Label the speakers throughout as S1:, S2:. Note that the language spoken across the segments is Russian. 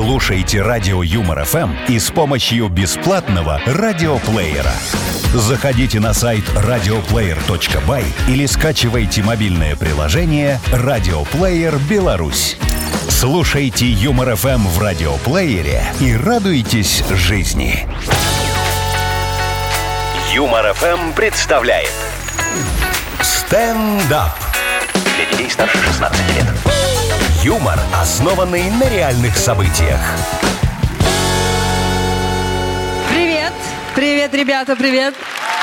S1: Слушайте радио Юмор ФМ и с помощью бесплатного радиоплеера. Заходите на сайт radioplayer.by или скачивайте мобильное приложение «Радиоплеер Беларусь». Слушайте Юмор ФМ в радиоплеере и радуйтесь жизни. Юмор ФМ представляет стендап. Для детей старше 16 лет. Юмор, основанный на реальных событиях.
S2: Привет! Привет, ребята, привет!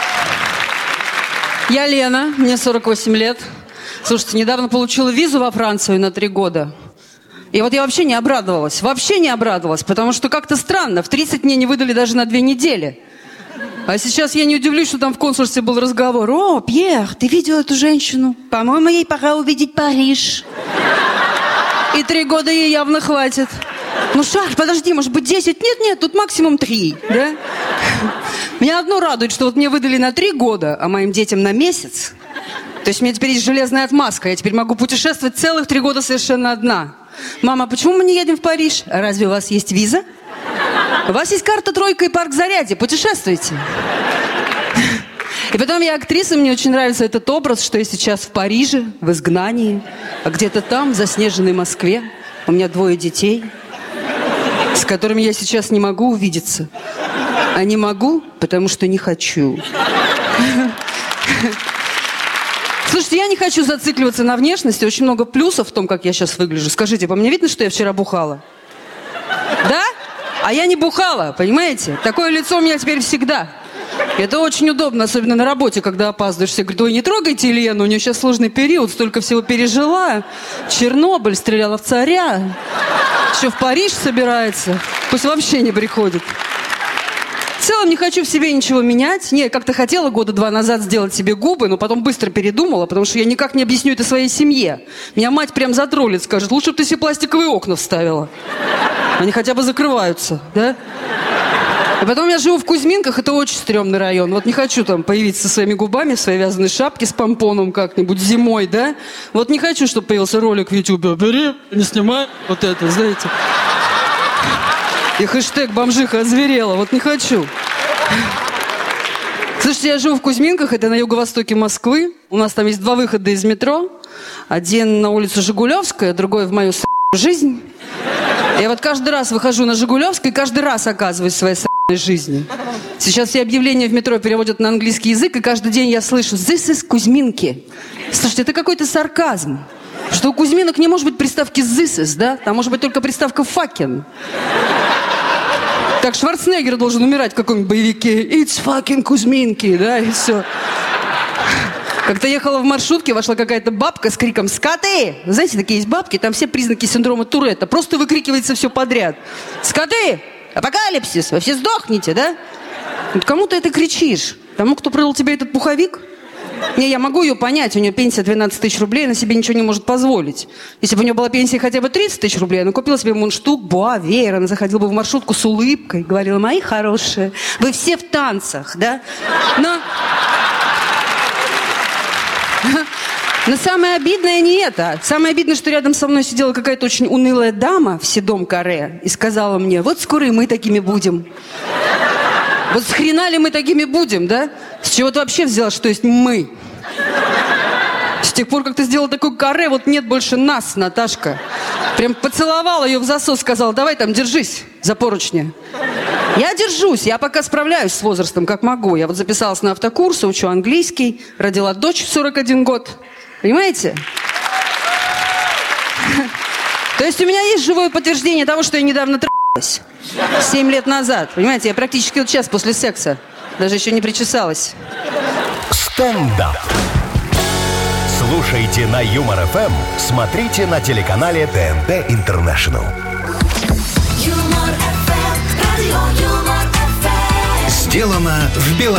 S2: Я Лена, мне 48 лет. Слушайте, недавно получила визу во Францию на 3 года. И вот я вообще не обрадовалась, потому что как-то странно. В 30 мне не выдали даже на 2 недели. А сейчас я не удивлюсь, что там в консульстве был разговор. О, Пьер, ты видел эту женщину? По-моему, ей пора увидеть Париж. И 3 года ей явно хватит. Ну, Шарль, подожди, может быть 10? Нет, тут максимум 3, да? Меня одно радует, что вот мне выдали на 3 года, а моим детям на месяц. То есть у меня теперь есть железная отмазка. Я теперь могу путешествовать целых 3 года совершенно одна. Мама, почему мы не едем в Париж? А разве у вас есть виза? У вас есть карта «Тройка» и парк Зарядье. Путешествуйте. И потом я актриса, мне очень нравится этот образ, что я сейчас в Париже, в изгнании, а где-то там, в заснеженной Москве, у меня 2 детей, с которыми я сейчас не могу увидеться. А не могу, потому что не хочу. Слушайте, я не хочу зацикливаться на внешности. Очень много плюсов в том, как я сейчас выгляжу. Скажите, по мне видно, что я вчера бухала? Да? А я не бухала, понимаете? Такое лицо у меня теперь всегда. Это очень удобно, особенно на работе, когда опаздываешь. Все говорят, ой, не трогайте Елену, у нее сейчас сложный период, столько всего пережила. Чернобыль, стреляла в царя. Еще в Париж собирается. Пусть вообще не приходит. В целом не хочу в себе ничего менять. Не, как-то хотела 2 года назад сделать себе губы, но потом быстро передумала, потому что я никак не объясню это своей семье. Меня мать прям затроллит, скажет, лучше бы ты себе пластиковые окна вставила. Они хотя бы закрываются, да? И потом я живу в Кузьминках, это очень стрёмный район. Вот не хочу там появиться со своими губами в своей вязаной шапке с помпоном как-нибудь зимой, да? Вот не хочу, чтобы появился ролик в Ютубе. Бери, не снимай, вот это, знаете. И хэштег «бомжиха озверела». Вот не хочу. Слушайте, я живу в Кузьминках, это на юго-востоке Москвы. У нас там есть 2 выхода из метро. Один на улицу Жигулевская, другой в мою жизнь. Я вот каждый раз выхожу на Жигулевской и каждый раз оказываюсь в своей жизни. Сейчас все объявления в метро переводят на английский язык, и каждый день я слышу «This is Кузьминки». Слушайте, это какой-то сарказм. Что у Кузьминок не может быть приставки «this is», да? Там может быть только приставка «fucking». Так Шварценеггер должен умирать в каком-нибудь боевике. «It's fucking Кузьминки», да, и все. Как-то ехала в маршрутке, вошла какая-то бабка с криком «Скоты!». Знаете, такие есть бабки, там все признаки синдрома Туретта. Просто выкрикивается все подряд. «Скоты! Апокалипсис! Вы все сдохнете, да?» Вот кому ты это кричишь? Тому, кто продал тебе этот пуховик? Не, я могу ее понять, у нее пенсия 12 тысяч рублей, она себе ничего не может позволить. Если бы у нее была пенсия хотя бы 30 тысяч рублей, она купила себе мундштук, буа, веер, она заходила бы в маршрутку с улыбкой, говорила: «Мои хорошие, вы все в танцах, да?» Но самое обидное не это. Самое обидное, что рядом со мной сидела какая-то очень унылая дама в седом каре и сказала мне: «Вот скоро и мы такими будем». Вот с хрена ли мы такими будем, да? С чего ты вообще взяла, что есть мы? С тех пор, как ты сделала такой каре, вот нет больше нас, Наташка. Прям поцеловала ее в засос, сказала: «Давай там, держись за поручни». Я держусь, я пока справляюсь с возрастом, как могу. Я вот записалась на автокурсы, учу английский, родила дочь в 41 год. Понимаете? То есть у меня есть живое подтверждение того, что я недавно трахалась. 7 лет назад. Понимаете, я практически вот сейчас после секса. Даже еще не причесалась.
S1: Стендап. Слушайте на Юмор ФМ, смотрите на телеканале ТНТ Интернешнл. Сделано в Беларуси.